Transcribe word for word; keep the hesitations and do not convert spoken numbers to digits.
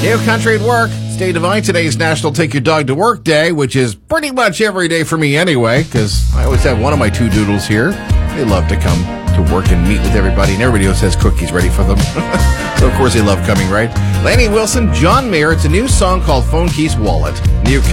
New Country at Work. State Divine. Today's National Take Your Dog to Work Day, which is pretty much every day for me anyway, because I always have one of my two doodles here. They love to come to work and meet with everybody, and everybody else has cookies ready for them. So, of course, they love coming, right? Lanny Wilson, John Mayer. It's a new song called Phone Keys Wallet. New